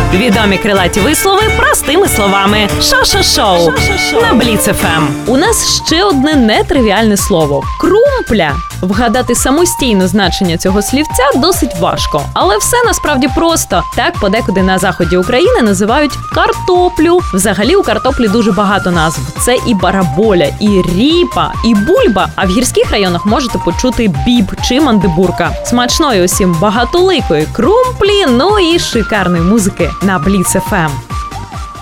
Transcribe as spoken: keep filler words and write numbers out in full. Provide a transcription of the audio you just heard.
Відомі крилаті вислови простими словами. Шо-шо-шоу на Бліц еф ем. У нас ще одне нетривіальне слово – крумпля. Вгадати самостійно значення цього слівця досить важко, але все насправді просто. Так подекуди на заході України називають картоплю. Взагалі у картоплі дуже багато назв. Це і бараболя, і ріпа, і бульба, а в гірських районах можете почути біб чи мандибурка. Смачної усім багатоликої крумплі, ну і шикарної музики на Бліц еф ем.